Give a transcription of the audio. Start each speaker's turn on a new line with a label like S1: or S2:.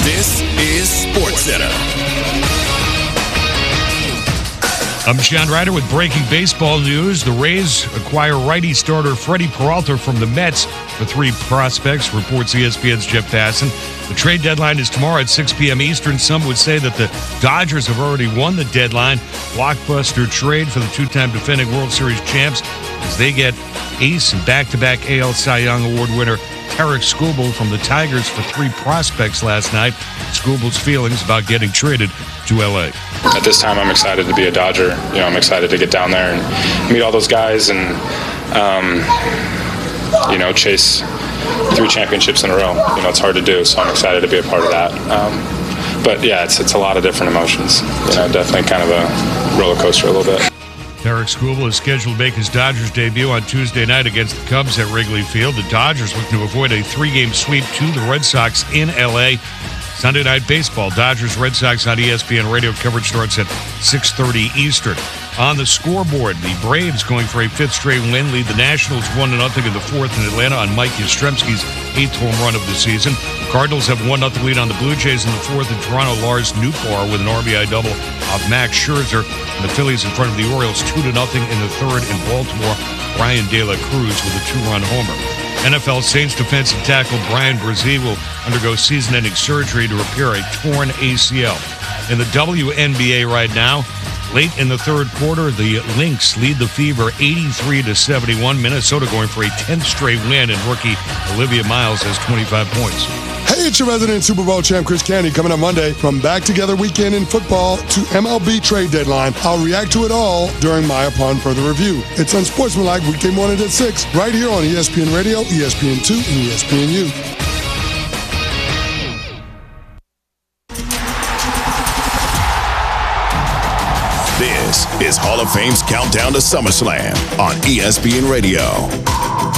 S1: This is SportsCenter.
S2: I'm John Ryder with breaking baseball news. The Rays acquire righty starter Freddie Peralta from the Mets for 3 prospects, reports ESPN's Jeff Passan. The trade deadline is tomorrow at 6 p.m. Eastern. Some would say that the Dodgers have already won the deadline. Blockbuster trade for the 2-time defending World Series champs as they get ace and back-to-back AL Cy Young Award winner Tarik Skubal from the Tigers for 3 prospects last night. Skubal's feelings about getting traded to L.A.
S3: At this time, I'm excited to be a Dodger. I'm excited to get down there and meet all those guys and, chase 3 championships in a row. It's hard to do, so I'm excited to be a part of that. But yeah, it's a lot of different emotions. Definitely kind of a roller coaster a little bit.
S2: Tarik Skubal is scheduled to make his Dodgers debut on Tuesday night against the Cubs at Wrigley Field. The Dodgers looking to avoid a 3-game sweep to the Red Sox in L.A. Sunday Night Baseball, Dodgers-Red Sox on ESPN radio. Coverage starts at 6:30 Eastern. On the scoreboard, the Braves going for a 5th straight win, lead the Nationals 1-0 in the 4th in Atlanta on Mike Yastrzemski's 8th home run of the season. The Cardinals have a 1-0 lead on the Blue Jays in the 4th in Toronto. Lars Nootbaar with an RBI double off Max Scherzer. And the Phillies in front of the Orioles 2-0 in the 3rd in Baltimore. Brian De La Cruz with a 2-run homer. NFL Saints defensive tackle Brian Brzee will undergo season-ending surgery to repair a torn ACL. In the WNBA right now, late in the 3rd quarter, the Lynx lead the Fever 83-71. Minnesota going for a 10th straight win, and rookie Olivia Miles has 25 points.
S4: Hey, it's your resident Super Bowl champ, Chris Candy, coming up Monday. From Back Together Weekend in football to MLB trade deadline, I'll react to it all during my Upon Further Review. It's Unsportsmanlike, weekday morning at 6, right here on ESPN Radio, ESPN2, and ESPNU.
S1: This is Hall of Fame's Countdown to SummerSlam on ESPN Radio.